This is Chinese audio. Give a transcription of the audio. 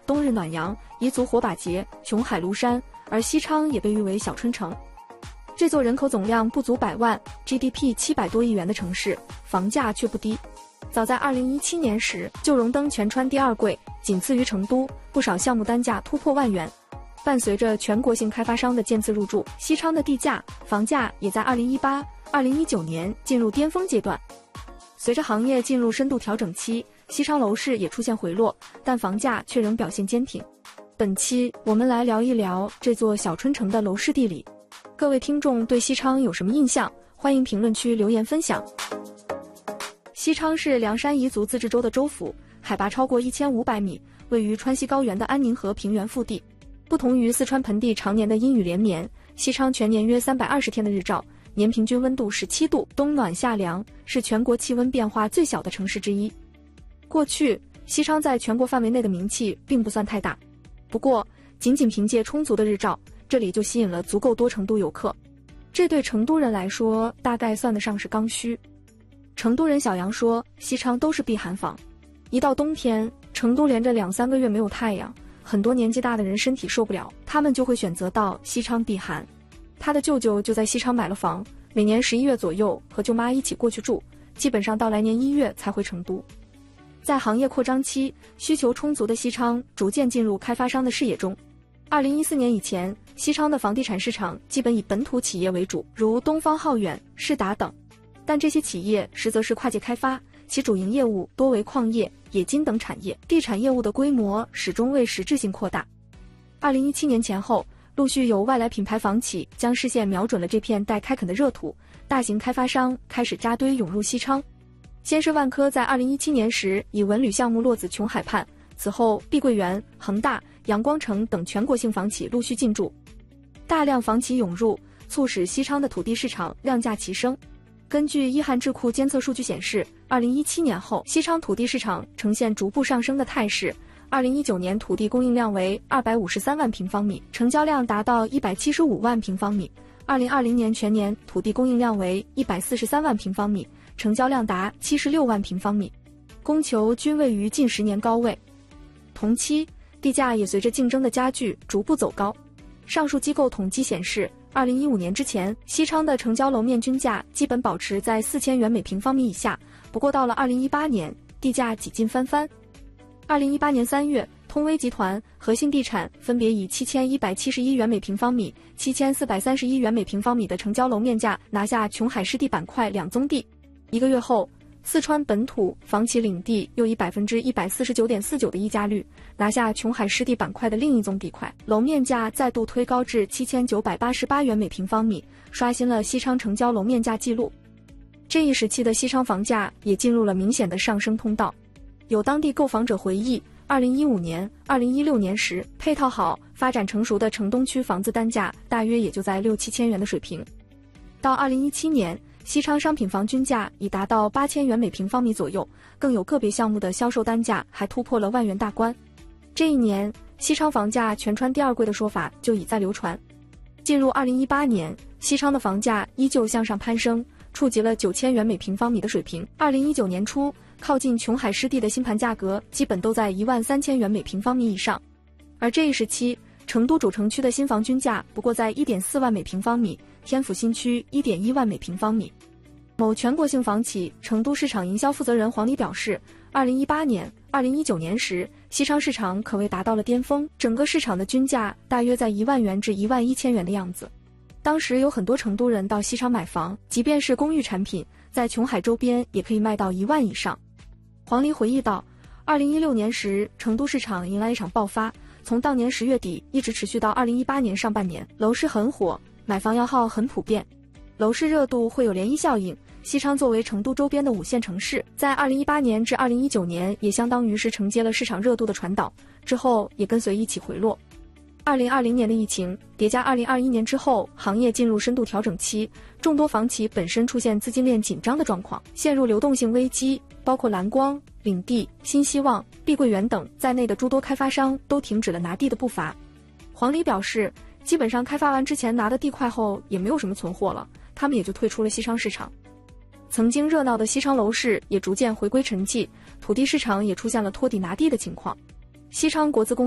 冬日暖阳，彝族火把节，琼海庐山，而西昌也被誉为小春城。这座人口总量不足100万、GDP 700多亿元的城市，房价却不低。早在2017年时就荣登全川第2贵，仅次于成都，不少项目单价突破万元。伴随着全国性开发商的渐次入驻，西昌的地价、房价也在2018、2019年进入巅峰阶段。随着行业进入深度调整期，西昌楼市也出现回落，但房价却仍表现坚挺。本期我们来聊一聊这座小春城的楼市地理。各位听众对西昌有什么印象？欢迎评论区留言分享。西昌是凉山彝族自治州的州府，海拔超过1500米，位于川西高原的安宁河平原腹地。不同于四川盆地常年的阴雨连绵，西昌全年约320天的日照，年平均温度17度，冬暖夏凉，是全国气温变化最小的城市之一。过去，西昌在全国范围内的名气并不算太大，不过仅凭借充足的日照，这里就吸引了足够多成都游客。这对成都人来说，大概算得上是刚需。成都人小杨说，西昌都是避寒房，一到冬天，成都连着2-3个月没有太阳，很多年纪大的人身体受不了，他们就会选择到西昌避寒。他的舅舅就在西昌买了房，每年11月左右和舅妈一起过去住，基本上到来年1月才回成都。在行业扩张期，需求充足的西昌逐渐进入开发商的视野中。2014年以前，西昌的房地产市场基本以本土企业为主，如东方浩远、世达等，但这些企业实则是跨界开发，其主营业务多为矿业、冶金等产业，地产业务的规模始终未实质性扩大。2017年前后，陆续有外来品牌房企将视线瞄准了这片待开垦的热土，大型开发商开始扎堆涌入西昌。先是万科在2017年时以文旅项目落子琼海畔，此后碧桂园、恒大、阳光城等全国性房企陆续进驻，大量房企涌入，促使西昌的土地市场量价齐升。根据一汉智库监测数据显示，2017年后，西昌土地市场呈现逐步上升的态势。2019年土地供应量为253万平方米，成交量达到175万平方米。2020年全年土地供应量为143万平方米，成交量达76万平方米，供求均位于近10年高位。同期，地价也随着竞争的加剧逐步走高。上述机构统计显示，2015年之前，西昌的成交楼面均价基本保持在4000元每平方米以下，不过到了2018年，地价几近翻番。2018年3月，通威集团、和信地产分别以7171元每平方米、7431元每平方米的成交楼面价拿下琼海湿地板块2宗地。1个月后，四川本土房企领地又以149.49%的溢价率拿下琼海湿地板块的另一宗地块，楼面价再度推高至7988元每平方米，刷新了西昌成交楼面价纪录。这一时期的西昌房价也进入了明显的上升通道。有当地购房者回忆，2015年、2016年时，配套好、发展成熟的城东区房子单价大约也就在6-7千元的水平。到2017年，西昌商品房均价已达到8000元每平方米左右，更有个别项目的销售单价还突破了万元大关。这一年，西昌房价全川第2贵的说法就已在流传。进入2018年，西昌的房价依旧向上攀升，触及了9000元每平方米的水平。2019年初，靠近琼海湿地的新盘价格基本都在13000元每平方米以上，而这一时期，成都主城区的新房均价不过在1.4万每平方米，天府新区1.1万每平方米。某全国性房企成都市场营销负责人黄黎表示，2018年、2019年时，西昌市场可谓达到了巅峰，整个市场的均价大约在1万元至11000元的样子。当时有很多成都人到西昌买房，即便是公寓产品，在琼海周边也可以卖到1万以上。黄黎回忆道，2016年时，成都市场迎来一场爆发，从当年10月底一直持续到2018年上半年，楼市很火，买房摇号很普遍，楼市热度会有涟漪效应。西昌作为成都周边的5线城市，在2018年至2019年也相当于是承接了市场热度的传导，之后也跟随一起回落。2020年的疫情叠加2021年之后，行业进入深度调整期，众多房企本身出现资金链紧张的状况，陷入流动性危机，包括蓝光、领地、新希望、碧桂园等在内的诸多开发商都停止了拿地的步伐。黄黎表示，基本上开发完之前拿的地块后也没有什么存货了，他们也就退出了西昌市场。曾经热闹的西昌楼市也逐渐回归沉寂，土地市场也出现了托底拿地的情况。西昌国资公